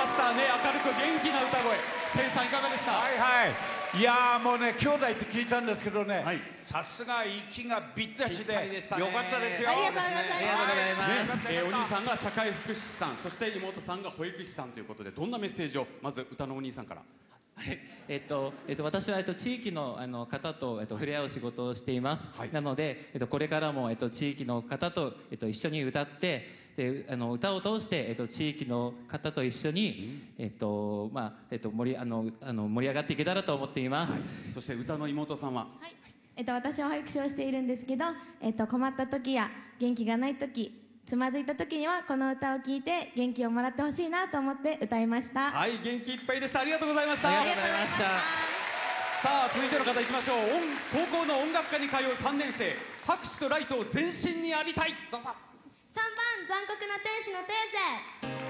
ましたね。明るく元気な歌声、千さんいかがでした？ はいはい、いやもうね、兄弟って聞いたんですけどね、 はい、 さすが息がびったしで、 でしたね、 よかったですよ。 ありがとうございます。 お兄さんが社会福祉士さん、そして妹さんが保育士さんということで、どんなメッセージを、まず歌のお兄さんから。 私は地域の方と触れ合う仕事をしています。はい、なのでこれからも地域の方と一緒に歌ってで歌を通して地域の方と一緒に盛り上がっていけたらと思っています。はい、 そして歌の妹さんは、 はい、私は保育士をしているんですけど、困った時や元気がない時、つまずいた時にはこの歌を聴いて元気をもらってほしいなと思って歌いました。 はい、元気いっぱいでした。ありがとうございました。 ありがとうございました。 さあ続いての方いきましょう。高校の音楽科に通う3年生、拍手とライトを全身に浴びたい。どうぞ。 3番残酷な天使のテーゼ。